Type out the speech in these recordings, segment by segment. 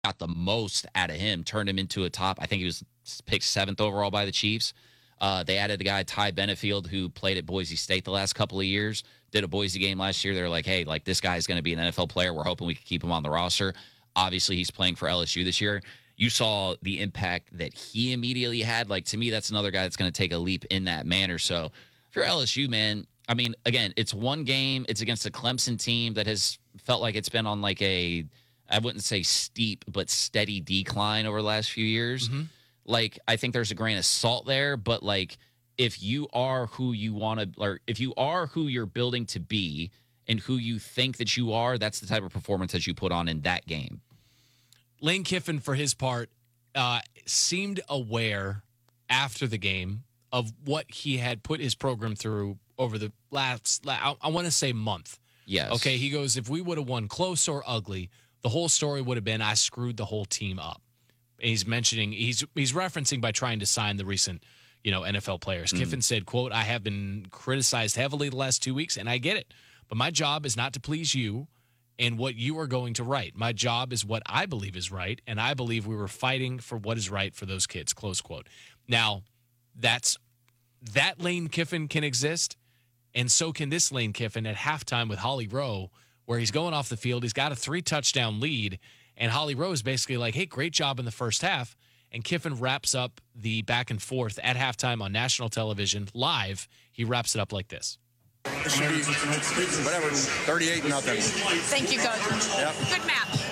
got the most out of him, turned him into a top. I think he was picked 7th overall by the Chiefs. They added the guy Ty Benefield, who played at Boise State the last couple of years, did a Boise game last year. They're like, hey, like this guy's going to be an NFL player. We're hoping we can keep him on the roster. Obviously, he's playing for LSU this year. You saw the impact that he immediately had. Like, to me, that's another guy that's going to take a leap in that manner. So if you're LSU, man, I mean, again, it's one game. It's against a Clemson team that has felt like it's been on like a, I wouldn't say steep, but steady decline over the last few years. Mm-hmm. Like, I think there's a grain of salt there, but like, if you are who you want to, or if you are who you're building to be and who you think that you are, that's the type of performance that you put on in that game. Lane Kiffin, for his part, seemed aware after the game of what he had put his program through over the last, I want to say, month. Yes. Okay, he goes, if we would have won close or ugly, the whole story would have been I screwed the whole team up. And he's mentioning, he's referencing by trying to sign the recent, NFL players. Kiffin said, quote, I have been criticized heavily the last 2 weeks, and I get it. But my job is not to please you and what you are going to write. My job is what I believe is right, and I believe we were fighting for what is right for those kids, close quote. Now, that Lane Kiffin can exist, and so can this Lane Kiffin at halftime with Holly Rowe, where he's going off the field. He's got a 3-touchdown lead, and Holly Rowe is basically like, hey, great job in the first half. And Kiffin wraps up the back and forth at halftime on national television live. He wraps it up like this. It should be, whatever, 38-0. Thank you, Coach. Yep. Good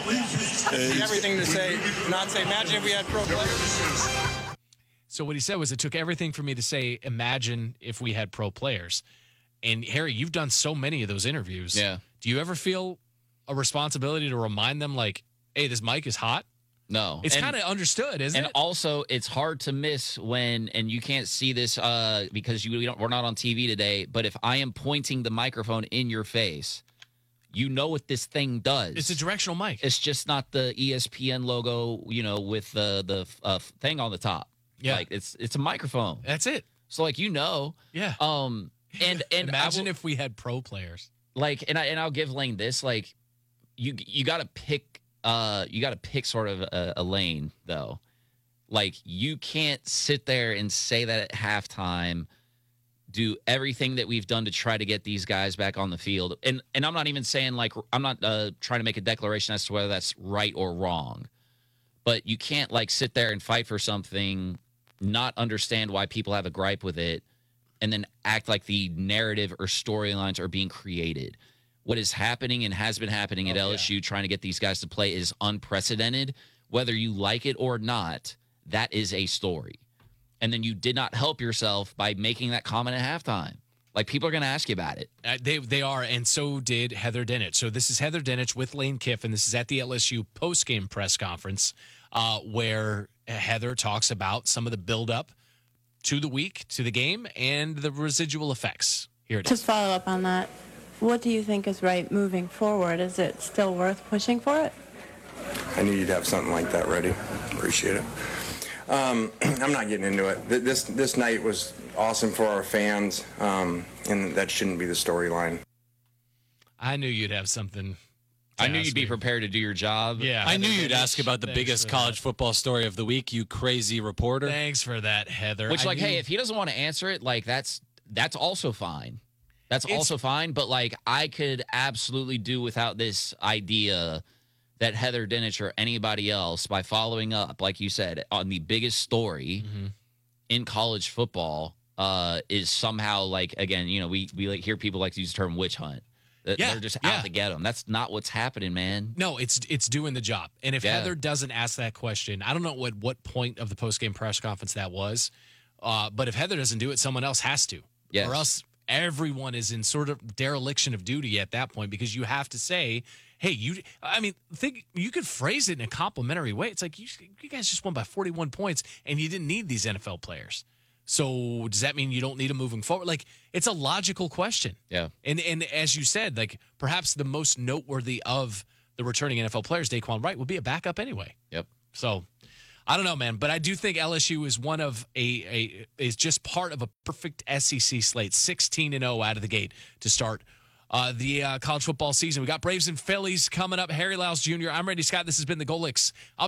match. Everything to say, not say, imagine if we had pro players. So what he said was, it took everything for me to say, imagine if we had pro players. And, Harry, you've done so many of those interviews. Yeah. Do you ever feel a responsibility to remind them, like, hey, this mic is hot? No. It's kind of understood, isn't it? And also, it's hard to miss when, and you can't see this because we're not on TV today, but if I am pointing the microphone in your face, you know what this thing does. It's a directional mic. It's just not the ESPN logo, with the thing on the top. Yeah. Like, it's a microphone. That's it. So, like, Yeah. And imagine if we had pro players. Like, and I'll give Lane this, like, you got to pick sort of a lane, though. Like, you can't sit there and say that at halftime, do everything that we've done to try to get these guys back on the field. And I'm not even saying, like, I'm not trying to make a declaration as to whether that's right or wrong. But you can't, like, sit there and fight for something, not understand why people have a gripe with it, and then act like the narrative or storylines are being created. What is happening and has been happening at LSU trying to get these guys to play is unprecedented. Whether you like it or not, that is a story. And then you did not help yourself by making that comment at halftime. Like, people are going to ask you about it. They are, and so did Heather Dinich. So this is Heather Dinich with Lane Kiffin. This is at the LSU postgame press conference where Heather talks about some of the buildup to the week, to the game, and the residual effects. Here it is. Just follow up on that. What do you think is right moving forward? Is it still worth pushing for it? I knew you'd have something like that ready. Appreciate it. I'm not getting into it. This night was awesome for our fans, and that shouldn't be the storyline. I knew you'd have something. I knew you'd be prepared to do your job. Yeah, I knew you'd ask about the biggest college football story of the week, you crazy reporter. Thanks for that, Heather. Which, hey, if he doesn't want to answer it, like, that's also fine. That's also fine, but, like, I could absolutely do without this idea that Heather Dinich or anybody else, by following up, like you said, on the biggest story in college football, is somehow, like, again, we like hear people like to use the term witch hunt. They're just out to get them. That's not what's happening, man. No, it's doing the job. And if Heather doesn't ask that question, I don't know what point of the postgame press conference that was, but if Heather doesn't do it, someone else has to. Yes. Or else everyone is in sort of dereliction of duty at that point, because you have to say, hey, you could phrase it in a complimentary way. It's like, you guys just won by 41 points, and you didn't need these NFL players. So does that mean you don't need them moving forward? Like, it's a logical question. Yeah. And as you said, like, perhaps the most noteworthy of the returning NFL players, Daquan Wright, would be a backup anyway. Yep. So I don't know, man, but I do think LSU is one of is just part of a perfect SEC slate, 16-0 out of the gate to start the college football season. We got Braves and Phillies coming up. Harry Lyles Jr. I'm Randy Scott. This has been the Golix.